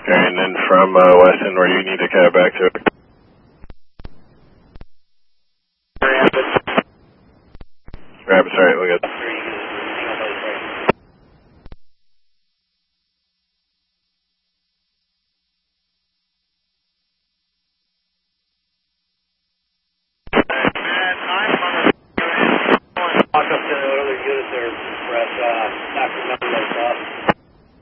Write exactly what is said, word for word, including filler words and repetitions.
Okay, and then from uh, Weston, where you need to cab back to? Rapids. Rapids, alright, we got